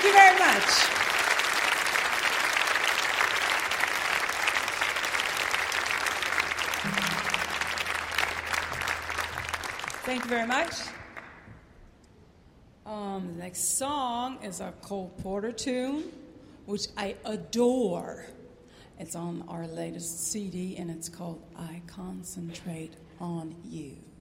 Thank you very much. Thank you very much. The next song is our Cole Porter tune, which I adore. It's on our latest CD, and it's called I Concentrate on You.